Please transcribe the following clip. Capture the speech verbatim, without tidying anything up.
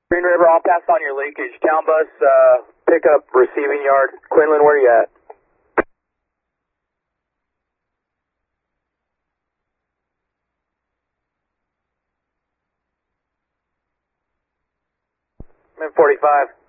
Green River, I'll pass on your leakage. Town bus, uh, pick up receiving yard. Quinlan, where you at? I'm in forty-five.